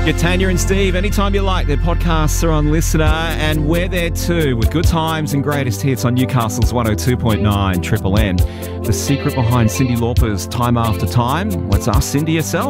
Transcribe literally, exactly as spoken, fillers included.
Get Tanya and Steve anytime you like. Their podcasts are on Listener, and we're there too with good times and greatest hits on Newcastle's one oh two point nine Triple M. The secret behind Cyndi Lauper's Time After Time. Let's ask Cyndi herself.